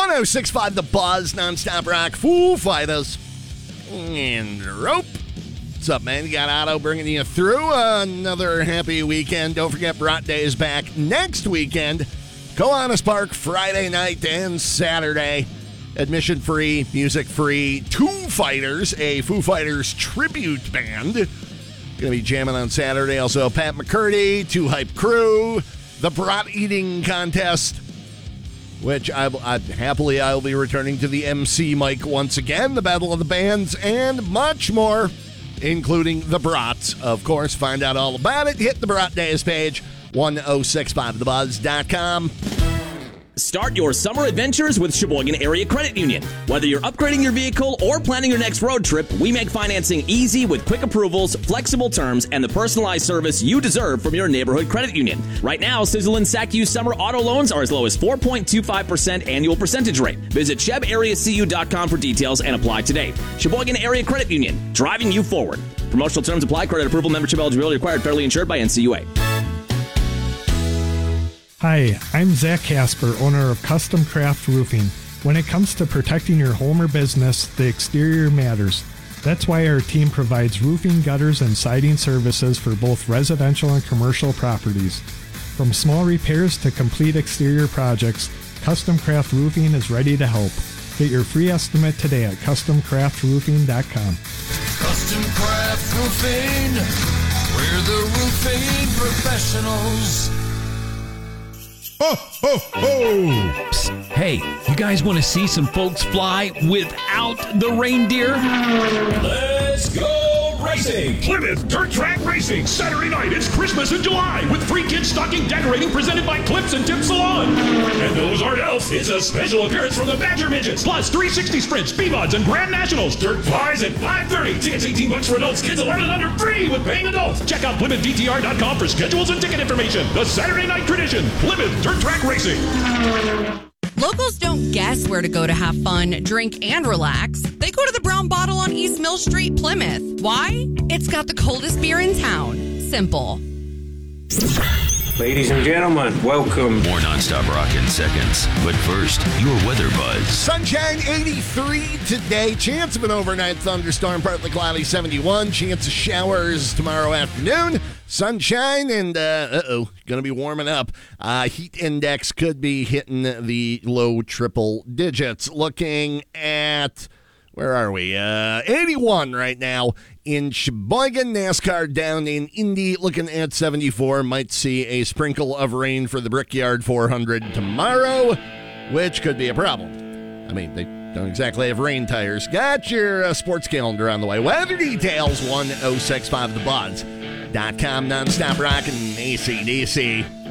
1065 The Buzz, nonstop rock, Foo Fighters, and Rope. What's up, man? You got Otto bringing you through another happy weekend. Don't forget, Brat Day is back next weekend. Kiwanis Park, Friday night and Saturday. Admission free, music free. Two Fighters, a Foo Fighters tribute band. Going to be jamming on Saturday. Also, Pat McCurdy, Two Hype Crew, the Brat Eating Contest, which I will be returning to the MC mic once again, the Battle of the Bands, and much more, including the Brats. Of course, find out all about it. Hit the Brat Days page, 1065thebuzz.com. Start your summer adventures with Sheboygan Area Credit Union. Whether you're upgrading your vehicle or planning your next road trip, we make financing easy with quick approvals, flexible terms, and the personalized service you deserve from your neighborhood credit union. Right now, Sizzle and SACU summer auto loans are as low as 4.25% annual percentage rate. Visit ShebAreaCU.com for details and apply today. Sheboygan Area Credit Union, driving you forward. Promotional terms apply. Credit approval, membership eligibility required. Federally insured by NCUA. Hi, I'm Zach Casper, owner of Custom Craft Roofing. When it comes to protecting your home or business, the exterior matters. That's why our team provides roofing, gutters, and siding services for both residential and commercial properties. From small repairs to complete exterior projects, Custom Craft Roofing is ready to help. Get your free estimate today at CustomCraftRoofing.com. Custom Craft Roofing, we're the roofing professionals. Ho, ho, ho! Psst. Hey, you guys want to see some folks fly without the reindeer? Let's go racing! Plymouth Dirt Track Racing, Saturday night. It's Christmas in July with free kids stocking decorating presented by Clips and Tip Salon. And those aren't else. It's a special appearance from the Badger Midgets, plus 360 sprints, B-Buds, and Grand Nationals. Dirt flies at 5:30. Tickets $18 for adults, kids 11 and under, free with paying adults. Check out PlymouthDTR.com for schedules and ticket information. The Saturday night tradition, Plymouth Dirt Track Racing. Locals don't guess where to go to have fun, drink, and relax. They go to the Brown Bottle on East Mill Street, Plymouth. Why? It's got the coldest beer in town. Simple. Ladies and gentlemen, welcome. More nonstop rock in seconds. But first, your weather buzz. Sunshine 83 today. Chance of an overnight thunderstorm, partly cloudy 71. Chance of showers tomorrow afternoon. Sunshine and, going to be warming up. Heat index could be hitting the low triple digits. Looking at, where are we? 81 right now in Sheboygan. NASCAR down in Indy looking at 74. Might see a sprinkle of rain for the Brickyard 400 tomorrow, which could be a problem. I mean, they don't exactly have rain tires. Got your sports calendar on the way. Weather details, 1065thebuzz.com, nonstop rockin' AC/DC.